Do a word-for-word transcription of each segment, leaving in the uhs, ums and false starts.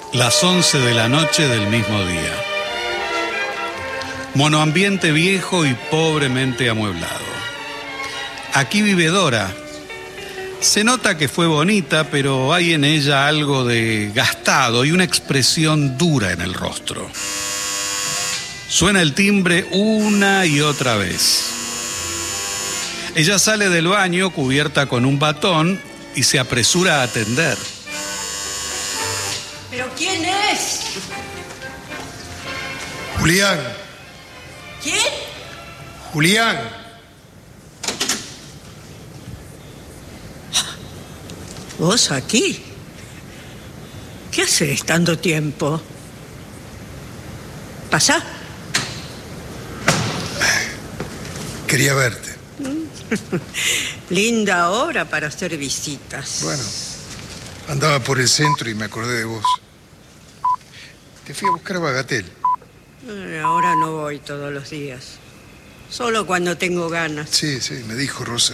Las once de la noche del mismo día. Monoambiente viejo y pobremente amueblado. Aquí vive Dora. Se nota que fue bonita, pero hay en ella algo de gastado y una expresión dura en el rostro. Suena el timbre una y otra vez. Ella sale del baño cubierta con un batón y se apresura a atender. ¿Pero quién es? Julián. ¿Quién? Julián. ¿Vos aquí? ¿Qué haces tanto tiempo? ¿Pasá? Quería verte. Linda hora para hacer visitas. Bueno, andaba por el centro y me acordé de vos. Te fui a buscar a Bagatelle. Eh, Ahora no voy todos los días. Solo cuando tengo ganas. Sí, sí, me dijo Rosa.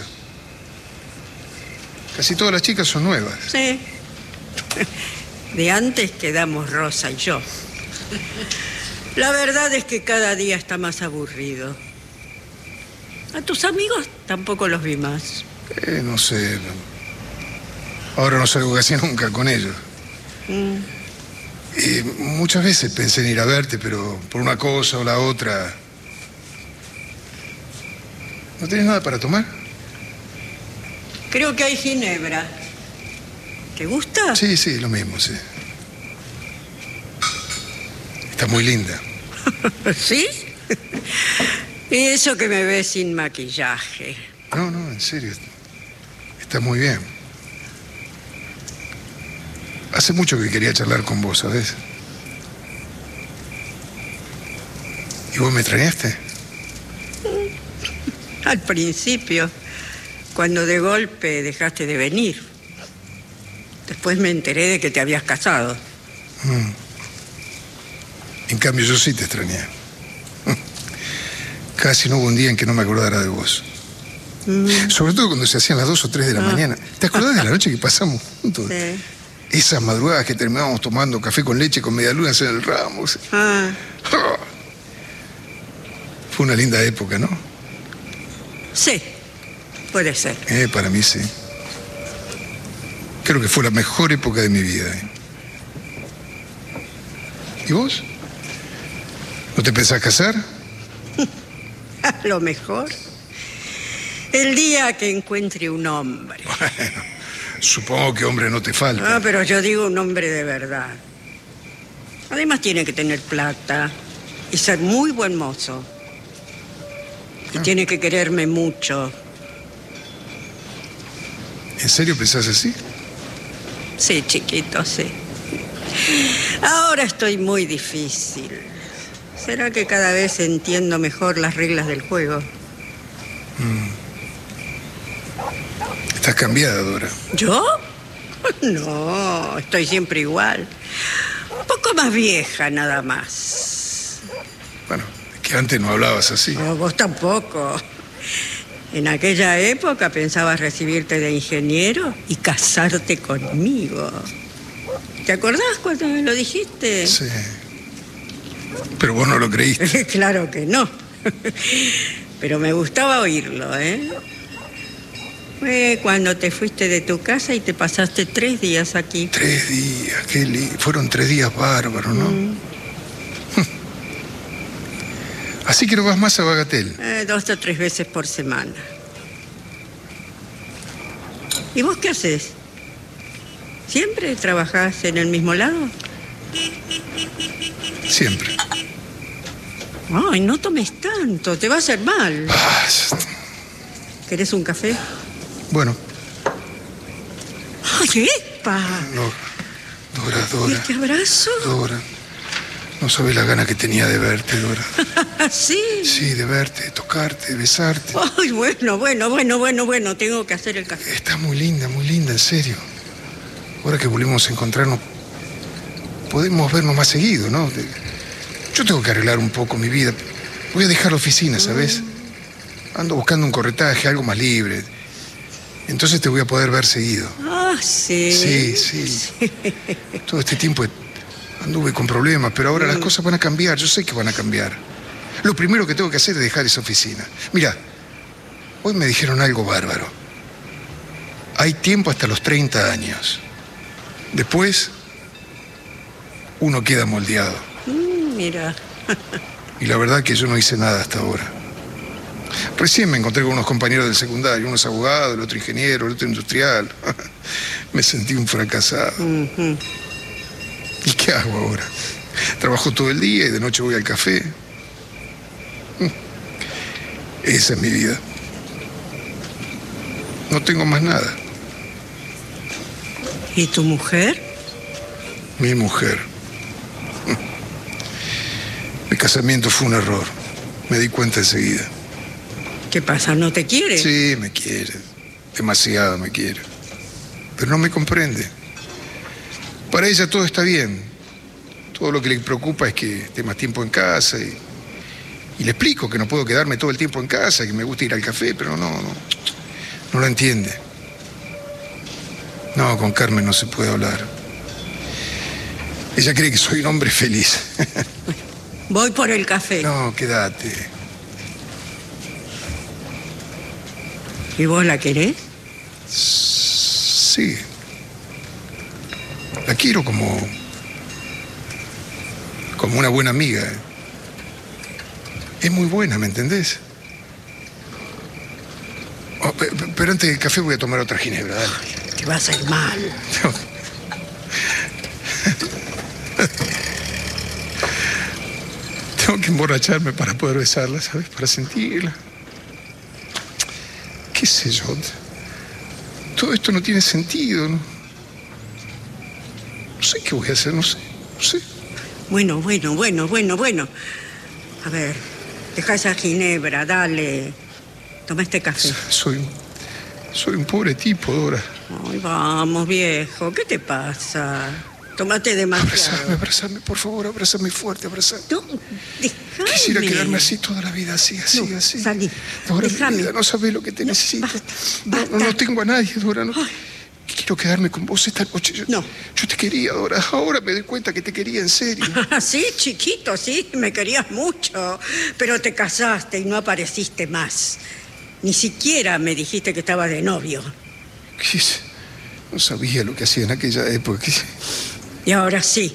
Casi todas las chicas son nuevas. Sí. De antes quedamos Rosa y yo. La verdad es que cada día está más aburrido. A tus amigos tampoco los vi más. Eh, no sé. Ahora no salgo casi nunca con ellos. Mm. Y muchas veces pensé en ir a verte, pero por una cosa o la otra. ¿No tenés nada para tomar? Creo que hay ginebra. ¿Te gusta? Sí, sí, lo mismo, sí. Está muy linda. ¿Sí? Y eso que me ves sin maquillaje. No, no, en serio. Está muy bien. Hace mucho que quería charlar con vos, ¿sabes? ¿Y vos me extrañaste? Al principio, cuando de golpe dejaste de venir. Después me enteré de que te habías casado. Mm. En cambio, yo sí te extrañé. Casi no hubo un día en que no me acordara de vos. Mm. Sobre todo cuando se hacían las dos o tres de la Ah. mañana. ¿Te acordás de la noche que pasamos juntos? Sí. Esas madrugadas que terminábamos tomando café con leche con medialunas en el Ramos. Ah, Oh. Fue una linda época, ¿no? sí, puede ser. Eh, para mí sí. Creo que fue la mejor época de mi vida. ¿eh? ¿Y vos? ¿No te pensás casar? A lo mejor. El día que encuentre un hombre. Bueno, supongo que hombre no te falta. Ah, pero yo digo un hombre de verdad. Además tiene que tener plata y ser muy buen mozo. Y Ah. tiene que quererme mucho. ¿En serio pensás así? Sí, chiquito, sí. Ahora estoy muy difícil. ¿Será que cada vez entiendo mejor las reglas del juego? Estás cambiada, Dora. ¿Yo? No, estoy siempre igual. Un poco más vieja, nada más. Bueno, es que antes no hablabas así. No, vos tampoco. En aquella época pensabas recibirte de ingeniero y casarte conmigo. ¿Te acordás cuando me lo dijiste? Sí. Pero vos no lo creíste. Claro que no. Pero me gustaba oírlo, ¿eh? Fue cuando te fuiste de tu casa y te pasaste tres días aquí. Tres días, qué li... Fueron tres días bárbaros, ¿no? Mm. Así que no vas más a Bagatelle. Eh, dos o tres veces por semana. ¿Y vos qué haces? ¿Siempre trabajás en el mismo lado? Siempre. Ay, no tomes tanto, te va a hacer mal. Ah, ¿Querés un café? bueno, ¡Ay, epa! no. Dora, ¿Y Dora. este abrazo? Dora. No sabes la gana que tenía de verte, Dora. ¿Sí? Sí, de verte, de tocarte, de besarte. Ay, bueno, bueno, bueno, bueno, bueno, tengo que hacer el café. Estás muy linda, muy linda, en serio. Ahora que volvimos a encontrarnos, podemos vernos más seguido, ¿no? Yo tengo que arreglar un poco mi vida. Voy a dejar la oficina, ¿sabes? Ando buscando un corretaje, algo más libre. Entonces te voy a poder ver seguido. Ah, sí. Sí, sí. Todo este tiempo he, Anduve con problemas, pero ahora mm. las cosas van a cambiar. Yo sé que van a cambiar. Lo primero que tengo que hacer es dejar esa oficina. Mira, hoy me dijeron algo bárbaro. Hay tiempo hasta los treinta años. Después, uno queda moldeado. Mm, mira. Y la verdad que yo no hice nada hasta ahora. Recién me encontré con unos compañeros del secundario, uno es abogado, el otro ingeniero, el otro industrial. Me sentí un fracasado. Uh-huh. ¿Y qué hago ahora? Trabajo todo el día y de noche voy al café. Esa es mi vida. No tengo más nada. ¿Y tu mujer? Mi mujer. Mi casamiento fue un error. Me di cuenta enseguida. ¿Qué pasa? ¿No te quiere? Sí, me quiere. Demasiado me quiere. Pero no me comprende. Para ella todo está bien. Todo lo que le preocupa es que esté más tiempo en casa y, y le explico que no puedo quedarme todo el tiempo en casa, que me gusta ir al café, pero no, no, no lo entiende. No, con Carmen no se puede hablar. Ella cree que soy un hombre feliz. Voy por el café. No, quédate. ¿Y vos la querés? Sí. La quiero como... como una buena amiga. Es muy buena, ¿me entendés? Oh, pero antes del café voy a tomar otra ginebra, dale. Te vas a ir mal. No. Tengo que emborracharme para poder besarla, ¿sabes? Para sentirla. ¿Qué sé yo? Todo esto no tiene sentido, ¿no? No sé qué voy a hacer, no sé, no sé. Bueno, bueno, bueno, bueno, bueno. A ver, deja esa ginebra, dale. Toma este café. Soy, soy un pobre tipo, Dora. Ay, vamos, viejo, ¿qué te pasa? Tómate demasiado. Abrázame, abrázame, por favor, abrázame fuerte, abrázame. No, déjame. Quisiera quedarme así toda la vida, así, así, no, así. Salí, Dora, déjame. Mi vida, no sabes lo que te no, necesito. Basta, no, basta. No, no tengo a nadie, Dora. No. Quiero quedarme con vos esta noche. Yo, no. Yo te quería, Dora. Ahora me doy cuenta que te quería en serio. Sí, chiquito, sí, me querías mucho. Pero te casaste y no apareciste más. Ni siquiera me dijiste que estabas de novio. ¿Qué es? No sabía lo que hacía en aquella época. ¿Qué? Y ahora sí.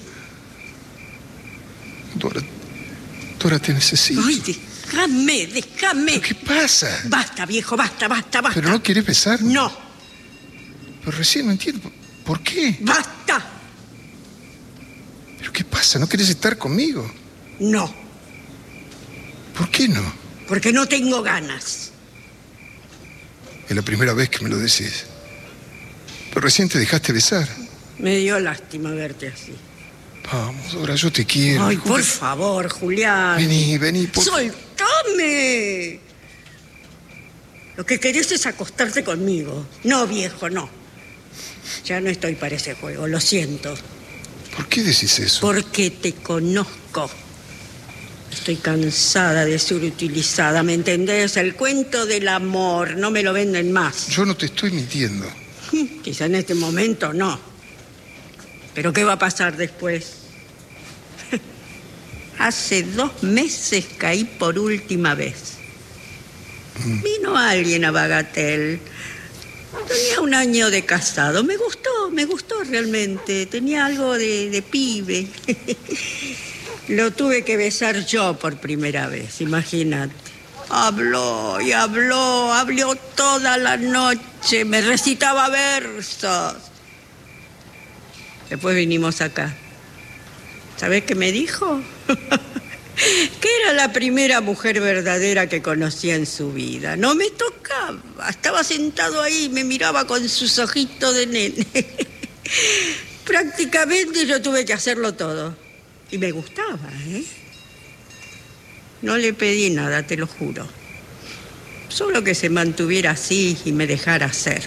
Dora, Dora, te necesito. Ay, déjame, déjame. ¿Pero qué pasa? Basta, viejo, basta, basta, basta. ¿Pero no quieres besarme? No. Pero recién no entiendo. ¿Por qué? ¡Basta! ¿Pero qué pasa? ¿No quieres estar conmigo? No. ¿Por qué no? Porque no tengo ganas. Es la primera vez que me lo decís. Pero recién te dejaste besar. Me dio lástima verte así. Vamos, Dora, yo te quiero. Ay, por favor, Julián. Vení, vení, por favor. ¡Soltame! Lo que querés es acostarte conmigo. No, viejo, no. Ya no estoy para ese juego, lo siento. ¿Por qué decís eso? Porque te conozco. Estoy cansada de ser utilizada, ¿me entendés? El cuento del amor, no me lo venden más. Yo no te estoy mintiendo. Quizá en este momento no. ¿Pero qué va a pasar después? Hace dos meses caí por última vez. Mm. Vino alguien a Bagatel. Tenía un año de casado. Me gustó, me gustó realmente. Tenía algo de, de pibe. Lo tuve que besar yo por primera vez, imagínate. Habló y habló, habló toda la noche, me recitaba versos. Después vinimos acá. ¿Sabés qué me dijo? Que era la primera mujer verdadera que conocía en su vida. No me tocaba, estaba sentado ahí, me miraba con sus ojitos de nene. Prácticamente yo tuve que hacerlo todo. Y me gustaba, ¿eh? No le pedí nada, te lo juro. Solo que se mantuviera así y me dejara ser.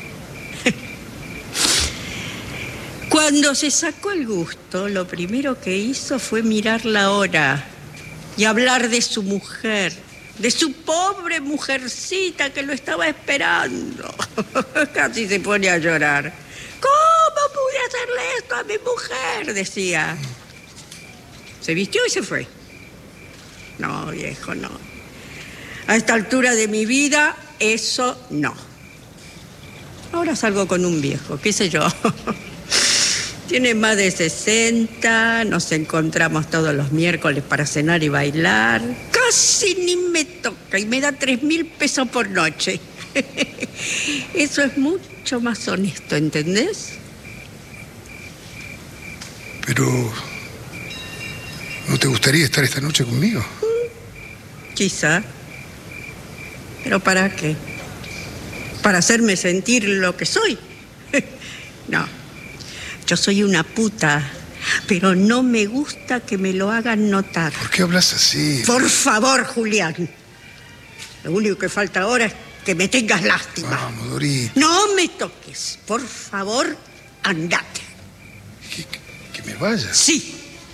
Cuando se sacó el gusto, lo primero que hizo fue mirar la hora y hablar de su mujer, de su pobre mujercita que lo estaba esperando. Casi se pone a llorar. ¿Cómo pude hacerle esto esto a mi mujer, decía. Se vistió y se fue. No, viejo, no. A esta altura de mi vida, eso no. Ahora salgo con un viejo, qué sé yo. Tiene más de sesenta, nos encontramos todos los miércoles para cenar y bailar. Casi ni me toca y me da tres mil pesos por noche. Eso es mucho más honesto, ¿entendés? Pero... ¿no te gustaría estar esta noche conmigo? Mm, quizá. ¿Pero para qué? ¿Para hacerme sentir lo que soy? No. Yo soy una puta, pero no me gusta que me lo hagan notar. ¿Por qué hablas así? Por favor, Julián. Lo único que falta ahora es que me tengas lástima. Vamos, Dorita. No me toques. Por favor, andate. ¿Que, que me vaya? Sí.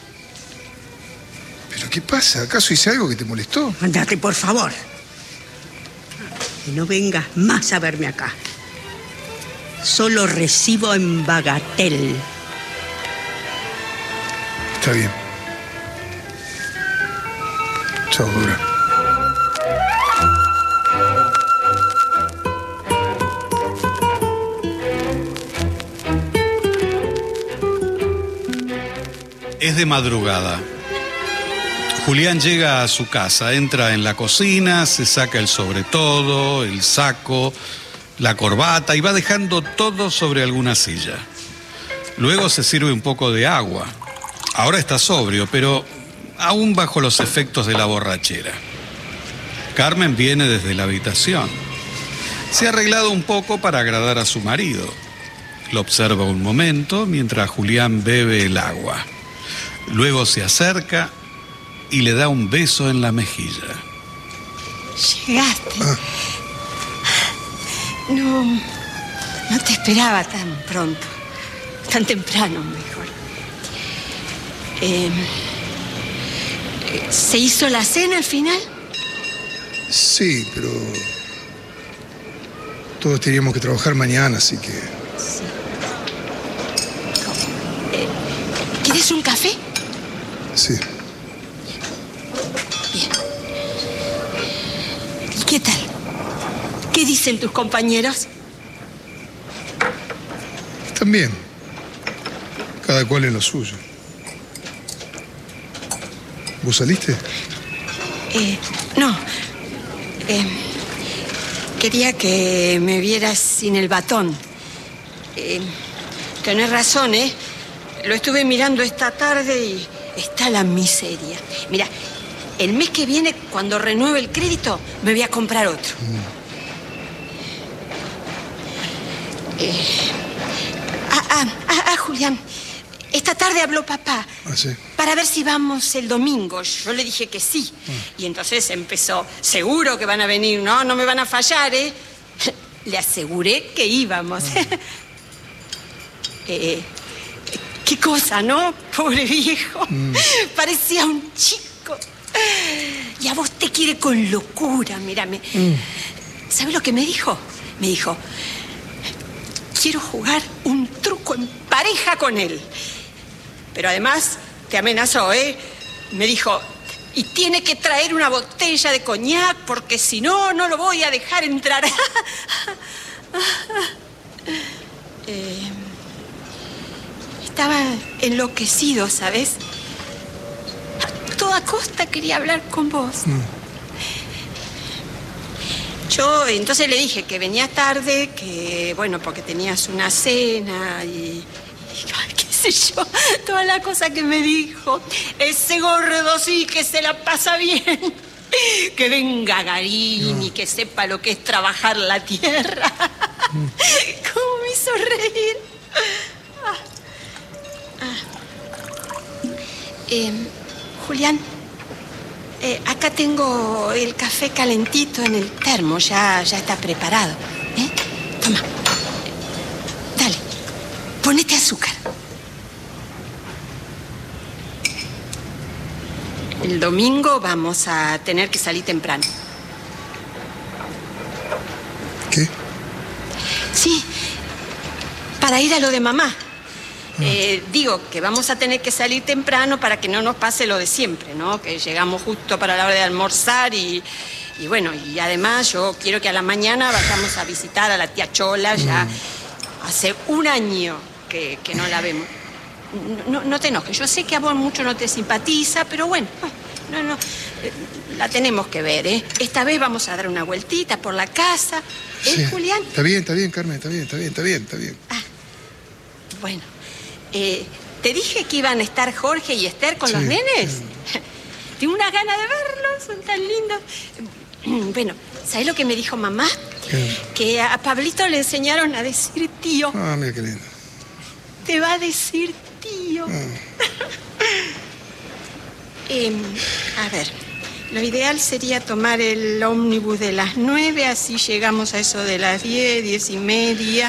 ¿Pero qué pasa? ¿Acaso hice algo que te molestó? Andate, por favor. Y no vengas más a verme acá. Solo recibo en bagatel. Está bien. Chao, Dora. Es de madrugada. Julián llega a su casa, entra en la cocina, se saca el sobretodo, el saco, la corbata y va dejando todo sobre alguna silla. Luego se sirve un poco de agua. Ahora está sobrio, pero aún bajo los efectos de la borrachera. Carmen viene desde la habitación. Se ha arreglado un poco para agradar a su marido. Lo observa un momento mientras Julián bebe el agua. Luego se acerca y le da un beso en la mejilla. Llegaste. Ah. No, no te esperaba tan pronto, tan temprano, mejor. Eh, ¿Se hizo la cena al final? Sí, pero... todos teníamos que trabajar mañana, así que... Sí. Eh, ¿Quieres un café? Sí. Bien. ¿Y qué tal? ¿Qué dicen tus compañeros? Están bien. Cada cual en lo suyo. ¿Vos saliste? Eh, no. Eh, quería que me vieras sin el batón. Eh, tenés razón, ¿eh? Lo estuve mirando esta tarde y está la miseria. Mira, el mes que viene, cuando renueve el crédito, me voy a comprar otro. Mm. Eh, ah, ah, ah, ah, Julián, esta tarde habló papá. ¿Ah, sí? Para ver si vamos el domingo. Yo le dije que sí. Ah. Y entonces empezó, seguro que van a venir, no, no me van a fallar, ¿eh? Le aseguré que íbamos. Ah. eh, qué cosa, ¿no? Pobre viejo. Mm. Parecía un chico. Y a vos te quiere con locura, mírame. Mm. ¿Sabes lo que me dijo? Me dijo... quiero jugar un truco en pareja con él. Pero además te amenazó, ¿eh? Me dijo, y tiene que traer una botella de coñac porque si no, no lo voy a dejar entrar. eh, estaba enloquecido, ¿sabes? A toda costa quería hablar con vos. Mm. Yo entonces le dije que venía tarde, que, bueno, porque tenías una cena y, y qué sé yo, toda la cosa que me dijo. Ese gordo sí que se la pasa bien. Que venga Garín no. y que sepa lo que es trabajar la tierra. Mm. ¿Cómo me hizo reír? Ah. Ah. Eh, Julián. Eh, acá tengo el café calentito en el termo, ya, ya está preparado. ¿Eh? Toma. Dale, ponete azúcar. El domingo vamos a tener que salir temprano. ¿Qué? Sí, para ir a lo de mamá. Eh, digo que vamos a tener que salir temprano para que no nos pase lo de siempre, ¿no? Que llegamos justo para la hora de almorzar y, y bueno, y además yo quiero que a la mañana vayamos a visitar a la tía Chola. Ya mm. hace un año que, que no la vemos. No, no te enojes, yo sé que a vos mucho no te simpatiza, pero bueno, no, no, la tenemos que ver, ¿eh? Esta vez vamos a dar una vueltita por la casa, ¿eh, sí. Julián? Está bien, está bien, Carmen, está bien, está bien, está bien, está bien. Ah, bueno, eh, ¿te dije que iban a estar Jorge y Esther con sí, los nenes? Sí. Tengo una gana de verlos, son tan lindos. Bueno, ¿sabes lo que me dijo mamá? ¿Qué? Que a Pablito le enseñaron a decir tío. Ah, mira qué lindo. Te va a decir tío. Ah. eh, a ver, lo ideal sería tomar el ómnibus de las nueve, así llegamos a eso de las diez, diez y media.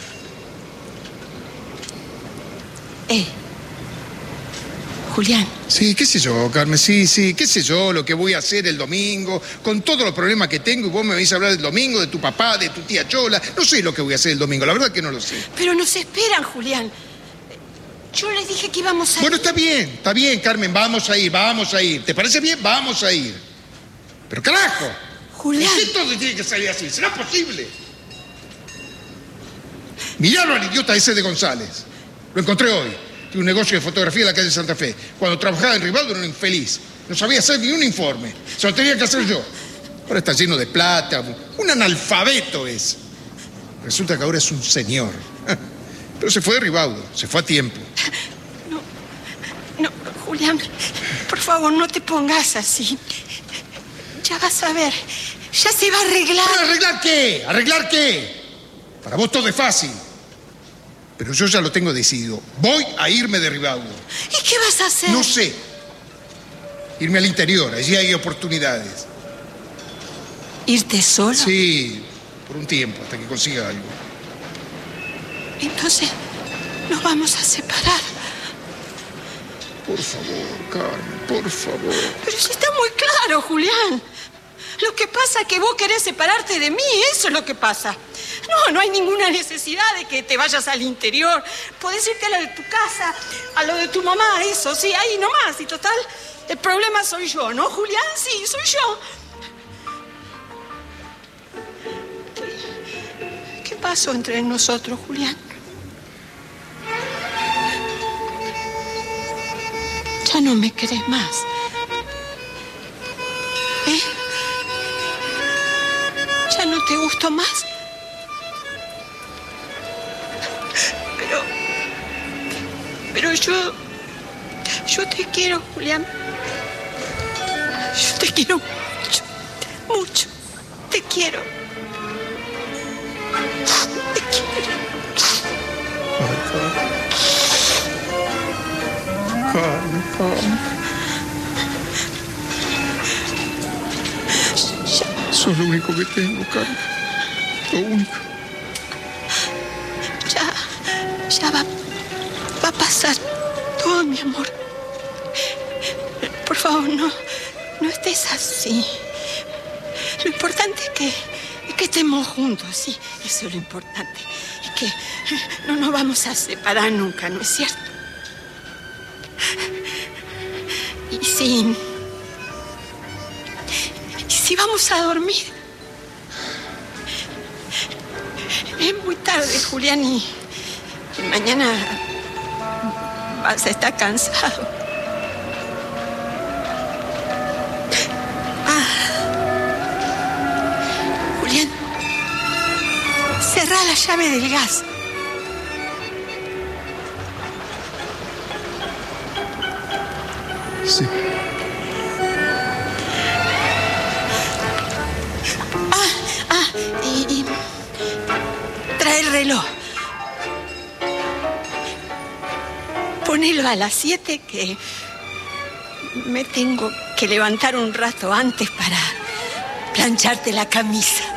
Eh, Julián. Sí, qué sé yo, Carmen, sí, sí, qué sé yo, lo que voy a hacer el domingo, con todos los problemas que tengo, y vos me vais a hablar del domingo, de tu papá, de tu tía Chola. No sé lo que voy a hacer el domingo, la verdad que no lo sé. Pero nos esperan, Julián. Yo les dije que íbamos a Bueno, ir. está bien, está bien, Carmen, vamos a ir, vamos a ir. ¿Te parece bien? Vamos a ir. Pero carajo, Julián. ¿por qué todo tiene que salir así? ¿Será posible? Miralo al idiota ese de González. Lo encontré hoy. Tiene un negocio de fotografía en la calle Santa Fe. Cuando trabajaba en Rivaldo era un infeliz. No sabía hacer ni un informe. Se lo tenía que hacer yo. Ahora está lleno de plata. Un analfabeto es. Resulta que ahora es un señor. Pero se fue de Rivaldo. Se fue a tiempo. No, no, Julián, por favor, no te pongas así. Ya vas a ver. Ya se va a arreglar. ¿Para arreglar qué? ¿Arreglar qué? Para vos todo es fácil. Pero yo ya lo tengo decidido. Voy a irme de Rivaldo. ¿Y qué vas a hacer? No sé. Irme al interior. Allí hay oportunidades. ¿Irte solo? Sí, por un tiempo, hasta que consiga algo. Entonces, nos vamos a separar. Por favor, Carmen, por favor. Pero si está muy claro, Julián. Lo que pasa es que vos querés separarte de mí, eso es lo que pasa. No, no hay ninguna necesidad de que te vayas al interior. Podés irte a lo de tu casa, a lo de tu mamá, eso, sí, ahí nomás. Y total, el problema soy yo, ¿no, Julián? Sí, soy yo. ¿Qué, qué pasó entre nosotros, Julián? Ya no me querés más. ¿Eh? ¿Ya no te gusto más? Pero... Pero yo... Yo te quiero, Julián. Yo te quiero mucho. Mucho. Te quiero. Te quiero. Carmen, Carmen. Sos lo único que tengo, Carmen. Lo único. Ya, ya va, va a pasar todo, mi amor. Por favor, no, no estés así. Lo importante es que, es que estemos juntos, sí. Eso es lo importante. Y que no nos vamos a separar nunca, ¿no es cierto? Y si... Y si vamos a dormir... Es muy tarde, Julián, y, y mañana vas a estar cansado. Ah. Julián, cerrá la llave del gas. Sí. Ah, ah, y... y trae el reloj. Ponelo a las siete, que me tengo que levantar un rato antes para plancharte la camisa.